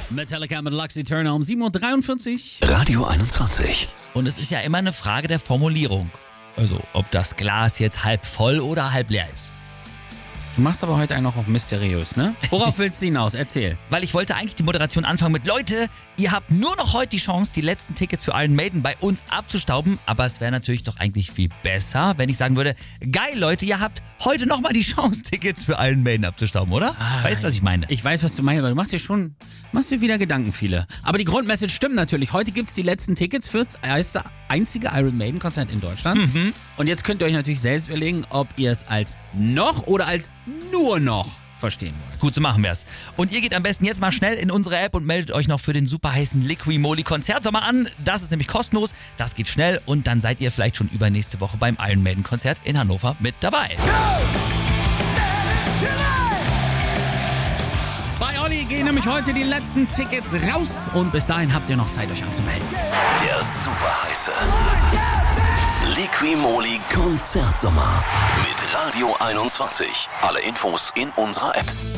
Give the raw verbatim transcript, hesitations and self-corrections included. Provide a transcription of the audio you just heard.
Metallica mit Lux Eterna um sieben Uhr dreiundvierzig. Radio einundzwanzig. Und es ist ja immer eine Frage der Formulierung. Also, ob das Glas jetzt halb voll oder halb leer ist. Du machst aber heute einen noch auf mysteriös, ne? Worauf willst du hinaus? Erzähl. Weil ich wollte eigentlich die Moderation anfangen mit: Leute, ihr habt nur noch heute die Chance, die letzten Tickets für Iron Maiden bei uns abzustauben. Aber es wäre natürlich doch eigentlich viel besser, wenn ich sagen würde: Geil, Leute, ihr habt heute nochmal die Chance, Tickets für Iron Maiden abzustauben, oder? Ah, weißt du, was ich meine? Ich weiß, was du meinst, aber du machst dir schon, machst dir wieder Gedanken, viele. Aber die Grundmessage stimmt natürlich. Heute gibt's die letzten Tickets fürs erste, einzige Iron Maiden Konzert in Deutschland. Mhm. Und jetzt könnt ihr euch natürlich selbst überlegen, ob ihr es als noch oder als nur noch verstehen wollt. Gut, so machen wir es. Und ihr geht am besten jetzt mal schnell in unsere App und meldet euch noch für den super heißen Liqui-Moly Konzertsommer an. Das ist nämlich kostenlos, das geht schnell und dann seid ihr vielleicht schon übernächste Woche beim Iron Maiden Konzert in Hannover mit dabei. Bei Olli gehen nämlich heute die letzten Tickets raus und bis dahin habt ihr noch Zeit, euch anzumelden. Der super heiße Liqui-Moly Konzertsommer mit Radio einundzwanzig. Alle Infos in unserer App.